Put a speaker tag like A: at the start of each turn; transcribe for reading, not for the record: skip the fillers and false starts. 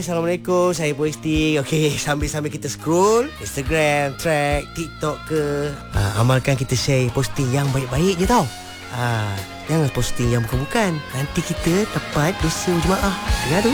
A: Assalamualaikum, saya posting. Okey, sambil-sambil kita scroll Instagram, track, TikTok ke, amalkan kita share posting yang baik-baik je tau. Jangan posting yang bukan-bukan. Nanti kita dapat dosa berjemaah. Dengar tu?